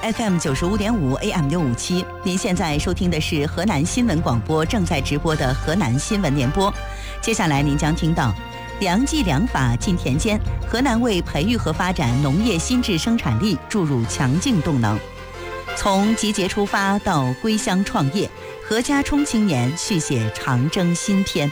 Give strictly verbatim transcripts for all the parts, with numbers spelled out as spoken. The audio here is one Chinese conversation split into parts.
F M 九十五点五 A M 六五七。您现在收听的是河南新闻广播正在直播的河南新闻联播。接下来您将听到良计良法进田间，河南为培育和发展农业新质生产力注入强劲动能。从集结出发到归乡创业，何家冲青年续写长征新篇。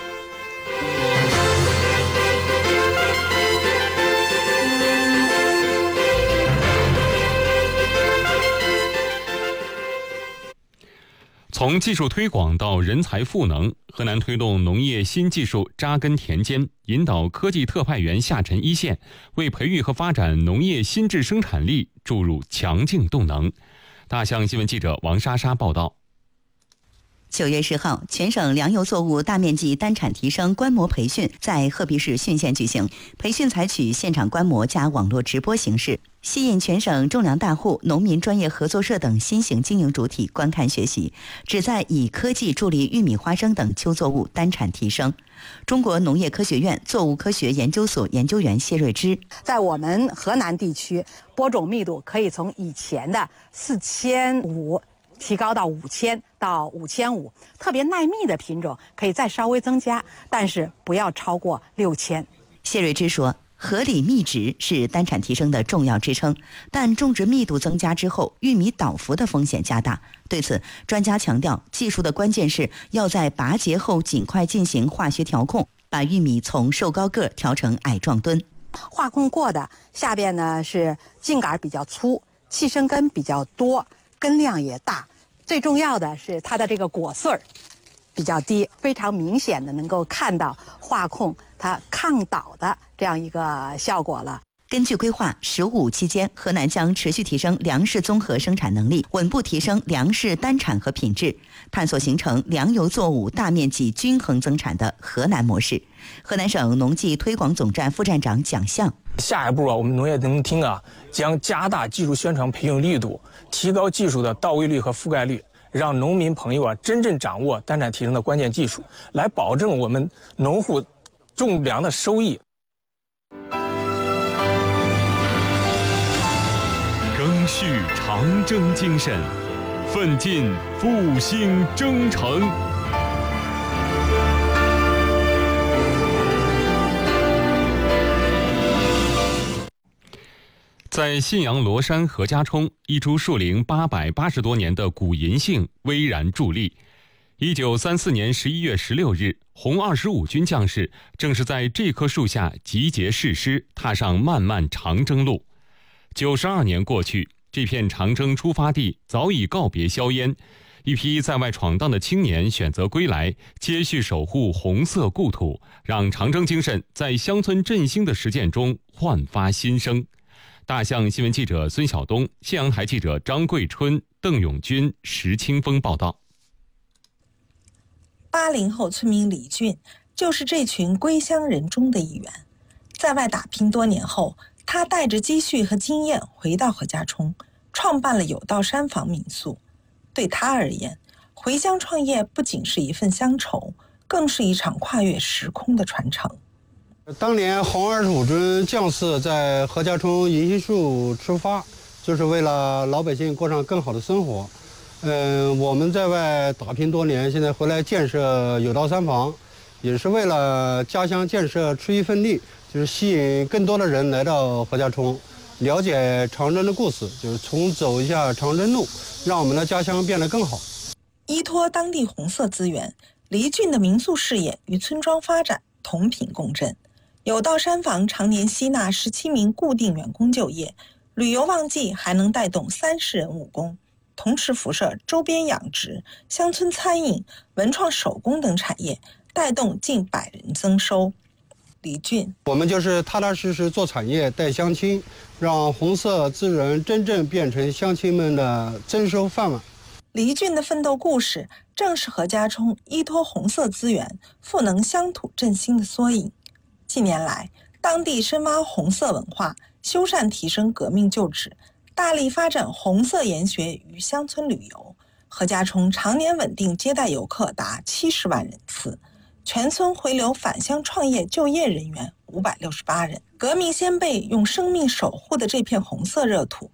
从技术推广到人才赋能，河南推动农业新技术扎根田间，引导科技特派员下沉一线，为培育和发展农业新质生产力注入强劲动能。大象新闻记者王莎莎报道。 九月十号，全省粮油作物大面积单产提升观摩培训在鹤壁市浚县举行。培训采取现场观摩加网络直播形式，吸引全省种粮大户、农民专业合作社等新型经营主体观看学习，旨在以科技助力玉米、花生等秋作物单产提升。中国农业科学院作物科学研究所研究员谢瑞芝， 在我们河南地区，播种密度可以从以前的四千五提高到五千到五千五，特别耐密的品种可以再稍微增加，但是不要超过六千。 谢瑞芝说，合理密植是单产提升的重要支撑，但种植密度增加之后，玉米倒伏的风险加大。对此，专家强调，技术的关键是要在拔节后尽快进行化学调控，把玉米从瘦高个调成矮壮墩。 化控过的下边呢是茎秆比较粗，气生根比较多，根量也大，最重要的是它的这个果穗儿比较低，非常明显的能够看到化控它抗倒的这样一个效果了。 根据规划，“十五”期间，河南将持续提升粮食综合生产能力，稳步提升粮食单产和品质，探索形成粮油作物大面积均衡增产的河南模式。河南省农技推广总站副站长蒋相， 下一步啊，我们农业农厅啊将加大技术宣传培训力度，提高技术的到位率和覆盖率，让农民朋友啊真正掌握单产提升的关键技术，来保证我们农户种粮的收益。 赓续长征精神，奋进复兴征程。在信阳罗山何家冲，一株树龄八百八十多年的古银杏巍然伫立。一九三四年十一月十六日，红二十五军将士正是在这棵树下集结誓师，踏上漫漫长征路。九十二年过去，这片长征出发地早已告别硝烟，一批在外闯荡的青年选择归来，接续守护红色故土，让长征精神在乡村振兴的实践中焕发新生。大象新闻记者孙晓东，信阳台记者张桂春、邓永军、石清峰报道。 八零后村民李俊就是这群归乡人中的一员，在外打拼多年后，他带着积蓄和经验回到何家冲，创办了有道山房民宿。对他而言，回乡创业不仅是一份乡愁，更是一场跨越时空的传承。 当年红二十五军将士在何家冲银杏树出发，就是为了老百姓过上更好的生活。嗯，我们在外打拼多年，现在回来建设有道山房，也是为了家乡建设出一份力，就是吸引更多的人来到何家冲，了解长征的故事，就是重走一下长征路，让我们的家乡变得更好。 依托当地红色资源，黎俊的民宿事业与村庄发展同频共振。有道山房常年吸纳十七名固定员工就业，旅游旺季还能带动三十人务工，同时辐射周边养殖、乡村餐饮、文创手工等产业，带动近百人增收。李俊， 我们就是踏踏实实做产业，带乡亲，让红色资源真正变成乡亲们的增收饭碗。 黎俊的奋斗故事，正是何家冲依托红色资源赋能乡土振兴的缩影。近年来，当地深挖红色文化，修缮提升革命旧址，大力发展红色研学与乡村旅游。何家冲常年稳定接待游客达七十万人次，全村回流返乡创业就业人员五百六十八人。革命先辈用生命守护的这片红色热土，